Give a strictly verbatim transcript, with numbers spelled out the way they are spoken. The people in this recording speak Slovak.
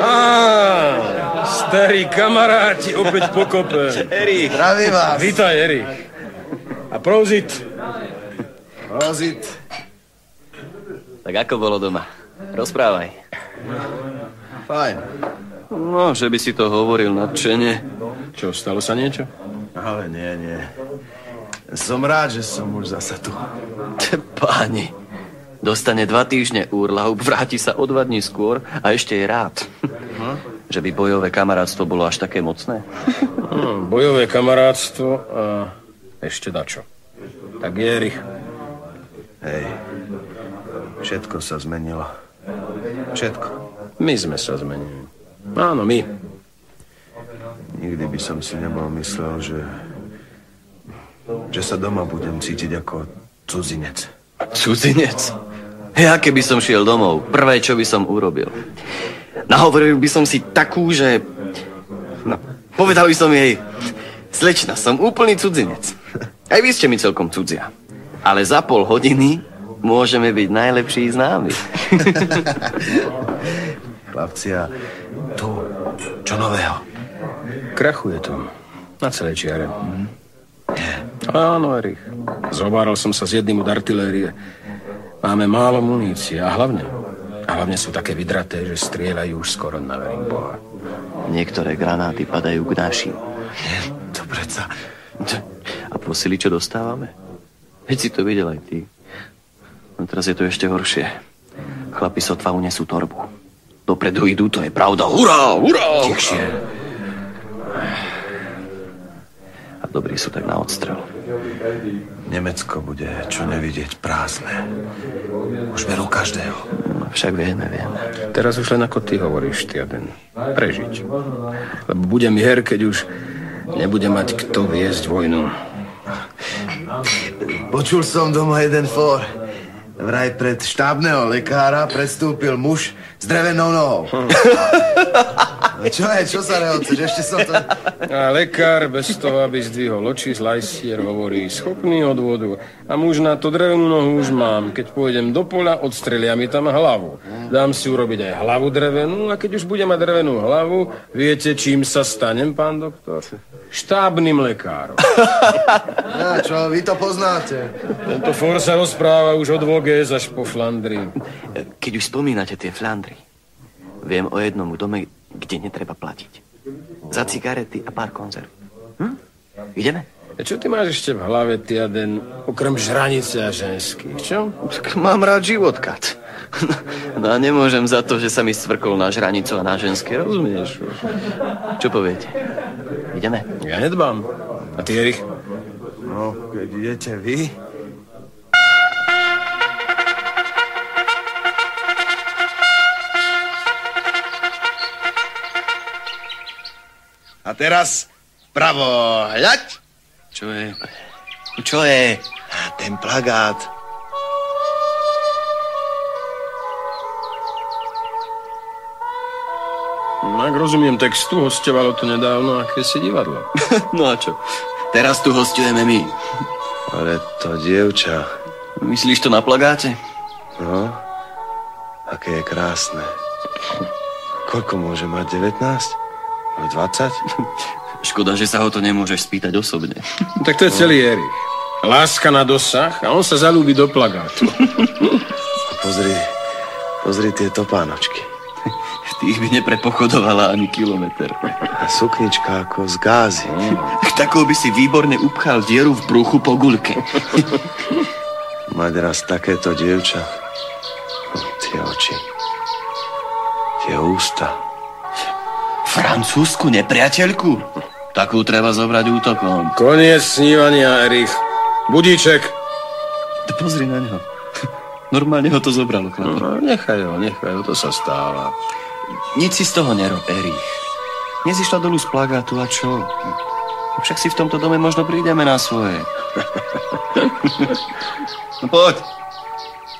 Á, starí kamaráti opäť pokope. Erik. Zdravím vás. Vítaj, Erik. A prozit. Prozit. Tak ako bolo doma? Rozprávaj. Fajn. No, že by si to hovoril nadšene. Čo, stalo sa niečo? Ale nie, nie. Som rád, že som už zasa tu. Páni, dostane dva týždne úrlaub, vráti sa o dva dní skôr a ešte je rád. Hm? Že by bojové kamarátstvo bolo až také mocné. Hm, bojové kamarátstvo a ešte dačo. Tak je, Erich. Hej, všetko sa zmenilo. Všetko. My sme sa zmenili. Áno, my. Nikdy by som si nebol myslel, že... že sa doma budem cítiť ako cudzinec. Cudzinec? Ja keby som šiel domov, prvé, čo by som urobil. Nahovoril by som si takú, že... No, povedal by som jej... Slečna, som úplný cudzinec. Aj vy ste mi celkom cudzia. Ale za pol hodiny môžeme byť najlepší známi. Chlapci, a tu, čo nového? Krachuje to. Na celej čiare. Mm. Áno, Erich. Zobáral som sa s jedným od artilérie. Máme málo munície a hlavne, a hlavne sú také vydraté, že strieľajú už skoro na verím Boha. Niektoré granáty padajú k našim. To predsa... A posily, čo dostávame? Veď si to videl aj ty. No teraz je to ešte horšie. Chlapi sotva unesú torbu. Dopredu idú, to je pravda. Hurá, hurá! Tichšie. A dobrí sú tak na odstrel. Nemecko bude čo nevidieť prázdne. Už berú každého. No, však vieme, vieme. Teraz už len ako ty hovoríš, Tiaden. Prežiť. Lebo bude mier, keď už nebude mať kto viesť vojnu. Počul som doma jeden fór. Vraj pred štábneho lekára predstúpil muž s drevenou nohou. No čo je, čo sa neodceš? Ešte som to... A lekár, bez toho, aby zdvihol oči z lajstier, hovorí, schopný odvodu. A muž na to drevenú nohu už mám. Keď pôjdem do poľa, odstrelia mi tam hlavu. Dám si urobiť aj hlavu drevenú a keď už budem mať drevenú hlavu, viete, čím sa stanem, pán doktor? Štábnym lekárom. Ja, čo, vy to poznáte. Tento fór sa rozpráva už od Vogez až po Flandry. Keď už spomínate tie Flandry, viem o jednom dome, kde netreba platiť. Za cigarety a pár konzerv. Hm? Ideme? A čo ty máš ešte v hlave, Tiaden, okrem žranice a ženských, čo? Tak mám rád život, kat. No a nemôžem za to, že sa mi stvrkol na žranicu a na ženské, rozumieš? Čo poviete? Ideme? Ja nedbám. A ty, Erich? No, keď idete vy... A teraz pravo hľaď. Čo je? Čo je? Ten plagát. No, ak rozumiem textu, hosťovalo to nedávno akési divadlo. No a čo? Teraz tu hostujeme my. Ale to dievča... Myslíš to na plagáte? No, aké je krásne. Koľko môže mať? devätnásť? dvadsať? Škoda, že sa ho to nemôžeš spýtať osobne. Tak to je celý Erich. Láska na dosah a on sa zalúbi do plagátu. Pozri, pozri tie topánočky. V tých by neprepochodovala ani kilometr. A suknička ako z gázy. Takou by si výborne upchal dieru v bruchu po guľke. Mať raz takéto dievča. Tie oči. Tie ústa. Francúzsku nepriateľku? Takú treba zobrať útokom. Koniec snívania, Erich. Budíček. Pozri na neho. Normálne ho to zobralo, chlapec. No, nechaj ho, nechaj ho, to sa stáva. Nic si z toho nerob, Erich. Nezišla dolu z plagátu a čo? Však si v tomto dome možno prídeme na svoje. No poď.